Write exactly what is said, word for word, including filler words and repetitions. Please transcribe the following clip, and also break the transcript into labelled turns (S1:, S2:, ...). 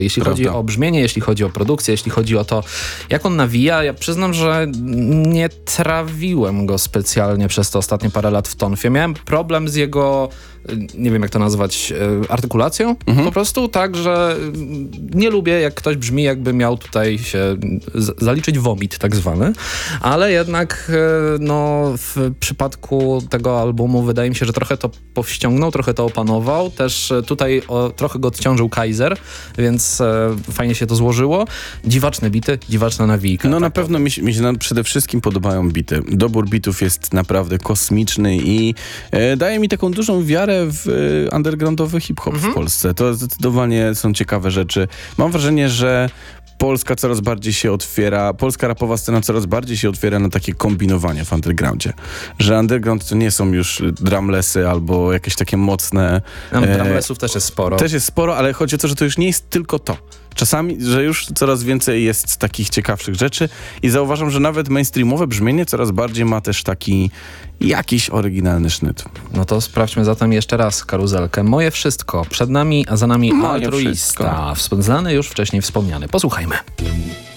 S1: Jeśli
S2: Prawda.
S1: chodzi o brzmienie, jeśli chodzi o produkcję, jeśli chodzi o to, jak on nawija, ja przyznam, że nie trawiłem go specjalnie przez te ostatnie parę lat w tonfie. Miałem problem z jego, nie wiem jak to nazwać, artykulacją mhm. po prostu, tak, że nie lubię, jak ktoś brzmi, jakby miał tutaj się z- zaliczyć vomit tak zwany, ale jednak no, w przypadku tego albumu wydaje mi się, że trochę to powściągnął, trochę to opanował. Też tutaj o, trochę go odciążył Kaiser, więc e, fajnie się to złożyło. Dziwaczne bity, dziwaczna nawijka.
S2: No
S1: tak
S2: na pewno mi się, mi się przede wszystkim podobają bity. Dobór bitów jest naprawdę kosmiczny i e, daje mi taką dużą wiarę w e, undergroundowy hip-hop mhm. w Polsce. To zdecydowanie są ciekawe rzeczy. Mam wrażenie, że Polska coraz bardziej się otwiera, polska rapowa scena coraz bardziej się otwiera na takie kombinowanie w undergroundzie. Że underground to nie są już drumlessy albo jakieś takie mocne...
S1: Tam e, drumlessów też jest sporo.
S2: Też jest sporo, ale chodzi o to, że to już nie jest tylko to. Czasami, że już coraz więcej jest takich ciekawszych rzeczy i zauważam, że nawet mainstreamowe brzmienie coraz bardziej ma też taki jakiś oryginalny sznyt.
S1: No to sprawdźmy zatem jeszcze raz karuzelkę. Moje wszystko. Przed nami, a za nami
S2: Moje
S1: altruista. Znany już wcześniej wspomniany. Posłuchajmy.